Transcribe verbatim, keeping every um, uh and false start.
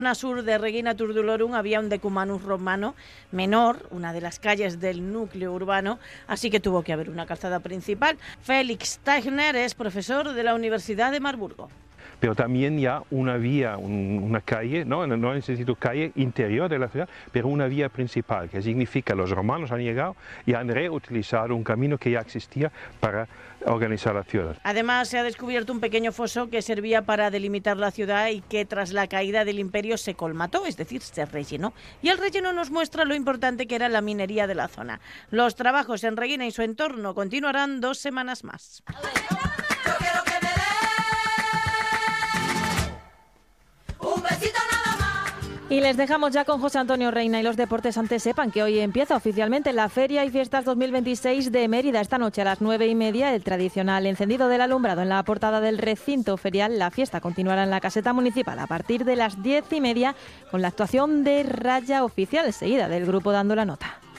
zona sur de Regina Turdulorum había un decumanus romano menor, una de las calles del núcleo urbano, así que tuvo que haber una calzada principal. Félix Teichner es profesor de la Universidad de Marburgo. Pero también ya una vía, un, una calle, no, no necesito calle interior de la ciudad, pero una vía principal, que significa que los romanos han llegado y han reutilizado un camino que ya existía para organizar la ciudad. Además, se ha descubierto un pequeño foso que servía para delimitar la ciudad y que tras la caída del imperio se colmató, es decir, se rellenó. Y el relleno nos muestra lo importante que era la minería de la zona. Los trabajos en Regina y su entorno continuarán dos semanas más. Y les dejamos ya con José Antonio Reina y los deportes. Antes sepan que hoy empieza oficialmente la Feria y Fiestas dos mil veintiséis de Mérida. Esta noche a las nueve y media el tradicional encendido del alumbrado en la portada del recinto ferial. La fiesta continuará en la caseta municipal a partir de las diez y media con la actuación de Raya Oficial, seguida del grupo Dando la Nota.